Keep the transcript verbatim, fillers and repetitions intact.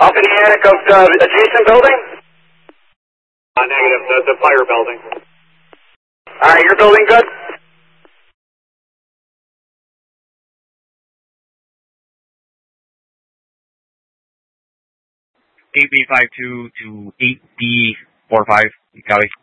off in the attic of the adjacent building? Uh, negative, the, the fire building. Alright, your building good? eight B five two to eight B four five, copy.